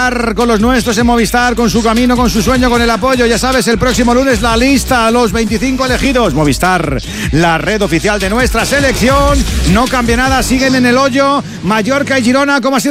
estar con los nuestros en Movistar, con su camino, con su sueño, con el apoyo. Ya sabes, el próximo lunes la lista, los 25 elegidos. Movistar, la red oficial de nuestra selección. No cambia nada, siguen en el hoyo Mallorca y Girona. ¿Cómo ha sido